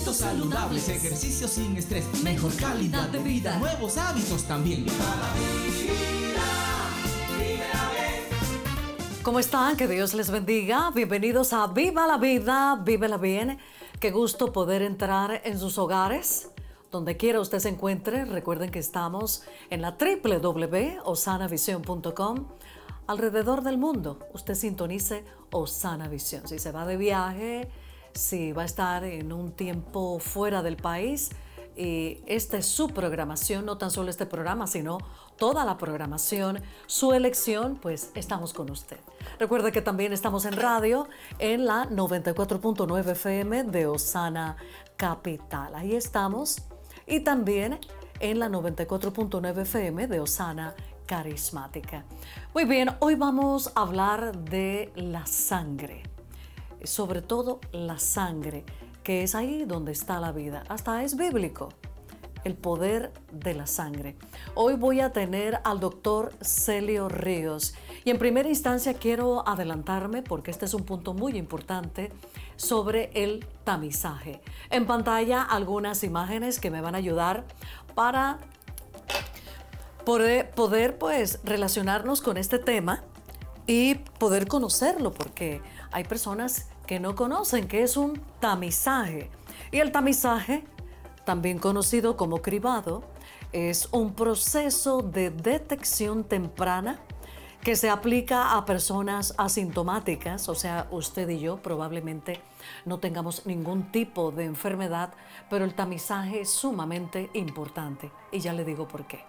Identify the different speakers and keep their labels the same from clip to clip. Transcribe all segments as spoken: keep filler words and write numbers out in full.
Speaker 1: alimentos saludables, ejercicio sin estrés, mejor calidad de vida, nuevos hábitos también. Viva la vida, vívela bien.
Speaker 2: ¿Cómo están? Que Dios les bendiga. Bienvenidos a Viva la Vida, Vívela Bien. Qué gusto poder entrar en sus hogares. Donde quiera usted se encuentre, recuerden que estamos en la doble u doble u doble u punto osana visión punto com. Alrededor del mundo, usted sintonice Osana Visión. Si se va de viaje, si va a estar en un tiempo fuera del país, y esta es su programación, no tan solo este programa, sino toda la programación, su elección, pues estamos con usted. Recuerde que también estamos en radio, en la noventa y cuatro punto nueve F M de Osana Capital. Ahí estamos. Y también en la noventa y cuatro punto nueve F M de Osana Carismática. Muy bien, hoy vamos a hablar de la sangre, sobre todo la sangre, que es ahí donde está la vida. Hasta es bíblico, el poder de la sangre. Hoy voy a tener al doctor Celio Ríos y en primera instancia quiero adelantarme porque este es un punto muy importante sobre el tamizaje. En pantalla algunas imágenes que me van a ayudar para poder, poder pues relacionarnos con este tema y poder conocerlo, porque hay personas que no conocen qué es un tamizaje. Y el tamizaje, también conocido como cribado, es un proceso de detección temprana que se aplica a personas asintomáticas, o sea, usted y yo probablemente no tengamos ningún tipo de enfermedad, pero el tamizaje es sumamente importante y ya le digo por qué.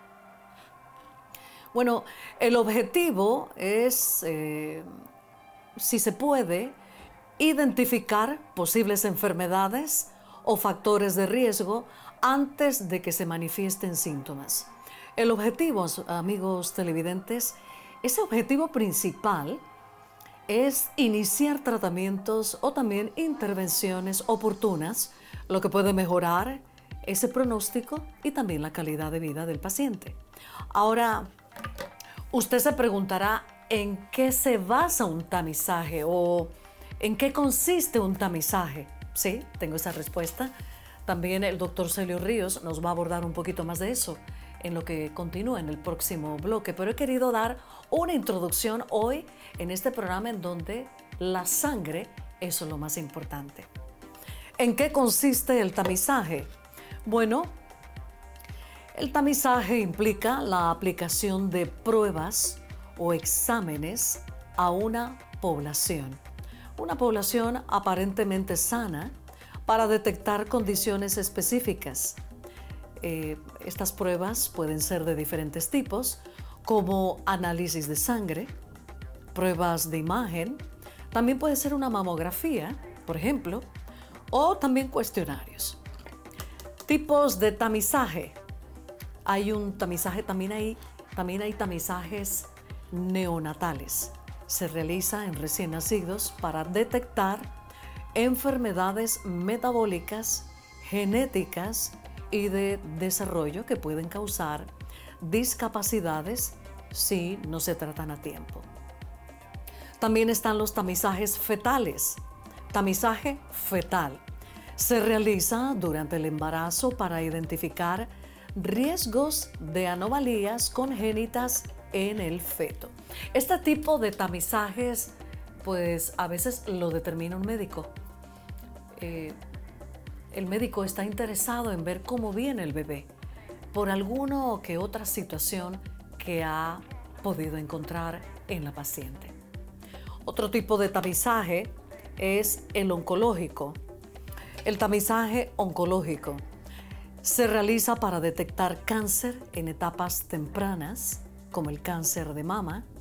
Speaker 2: Bueno, el objetivo es, eh, si se puede, identificar posibles enfermedades o factores de riesgo antes de que se manifiesten síntomas. El objetivo, amigos televidentes, ese objetivo principal es iniciar tratamientos o también intervenciones oportunas, lo que puede mejorar ese pronóstico y también la calidad de vida del paciente. Ahora, usted se preguntará en qué se basa un tamizaje o en qué consiste un tamizaje. Sí, tengo esa respuesta. También el doctor Celio Ríos nos va a abordar un poquito más de eso en lo que continúa en el próximo bloque, pero he querido dar una introducción hoy en este programa en donde la sangre es lo más importante. ¿En qué consiste el tamizaje? Bueno, el tamizaje implica la aplicación de pruebas o exámenes a una población, una población aparentemente sana, para detectar condiciones específicas. Eh, estas pruebas pueden ser de diferentes tipos, como análisis de sangre, pruebas de imagen, también puede ser una mamografía, por ejemplo, o también cuestionarios. Tipos de tamizaje. Hay un tamizaje, también hay, también hay tamizajes neonatales. Se realiza en recién nacidos para detectar enfermedades metabólicas, genéticas y de desarrollo que pueden causar discapacidades si no se tratan a tiempo. También están los tamizajes fetales. Tamizaje fetal se realiza durante el embarazo para identificar riesgos de anomalías congénitas en el feto. Este tipo de tamizajes, pues a veces lo determina un médico. Eh, el médico está interesado en ver cómo viene el bebé por alguna o que otra situación que ha podido encontrar en la paciente. Otro tipo de tamizaje es el oncológico. El tamizaje oncológico se realiza para detectar cáncer en etapas tempranas, como el cáncer de mama,